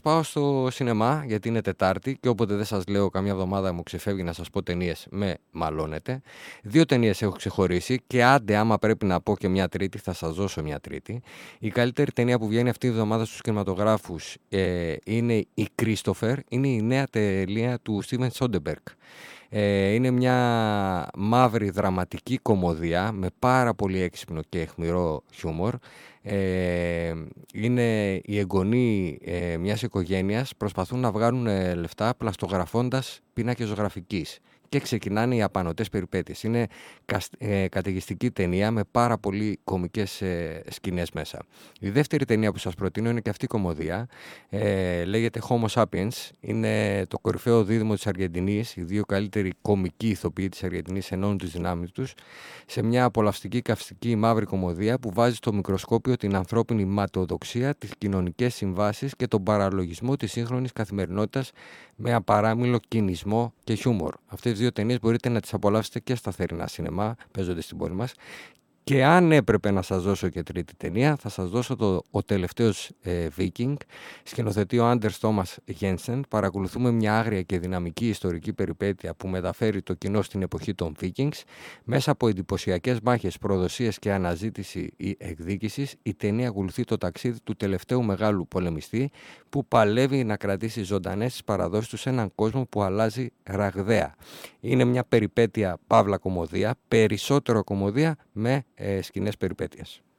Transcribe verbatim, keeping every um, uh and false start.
πάω στο σινεμά γιατί είναι Τετάρτη και όποτε δεν σας λέω καμιά εβδομάδα μου ξεφεύγει να σας πω ταινίες, με μαλώνετε. Δύο ταινίες έχω ξεχωρίσει και άντε άμα πρέπει να πω και μια τρίτη θα σας δώσω μια τρίτη. Η καλύτερη ταινία που βγαίνει αυτή τη εβδομάδα στους κινηματογράφους ε, είναι η Christopher, είναι η νέα ταινία του Steven Soderbergh. Ε, είναι μια μαύρη δραματική κωμωδία με πάρα πολύ έξυπνο και αιχμηρό χιούμορ. Ε, είναι οι εγγονοί ε, μιας οικογένειας προσπαθούν να βγάλουν ε, λεφτά πλαστογραφώντας πίνακες ζωγραφικής και ξεκινάνε οι απανωτές περιπέτειες. Είναι ε, καταιγιστική ταινία με πάρα πολύ κωμικές ε, σκηνές μέσα. Η δεύτερη ταινία που σας προτείνω είναι και αυτή η κωμωδία. Ε, λέγεται Homo Sapiens. Είναι το κορυφαίο δίδυμο της Αργεντινής. Οι δύο καλύτεροι κωμικοί ηθοποιοί της Αργεντινής ενώνουν τις δυνάμεις τους σε μια απολαυστική καυστική μαύρη κωμωδία που βάζει στο μικροσκόπιο την ανθρώπινη ματαιοδοξία, τις κοινωνικές συμβάσεις και τον παραλογισμό της σύγχρονης καθημερινότητας με απαράμιλο κινησμό και χιούμορ. Αυτές τις δύο ταινίες μπορείτε να τις απολαύσετε και στα θερινά σινεμά, παίζονται στην πόλη μας. Και αν έπρεπε να σας δώσω και τρίτη ταινία, θα σας δώσω το «Ο τελευταίος ε, Viking». Σκηνοθετεί ο Άντερς Τόμας Γένσεν. Παρακολουθούμε μια άγρια και δυναμική ιστορική περιπέτεια που μεταφέρει το κοινό στην εποχή των Vikings. Μέσα από εντυπωσιακές μάχες, προδοσίες και αναζήτηση ή εκδίκησης, η ταινία ακολουθεί το ταξίδι του τελευταίου μεγάλου πολεμιστή που παλεύει να κρατήσει ζωντανές τις παραδόσεις του σε έναν κόσμο που αλλάζει ραγδαία. Είναι μια περιπέτεια παύλα κωμωδία, περισσότερο κωμωδία με ε, σκηνές περιπέτειας.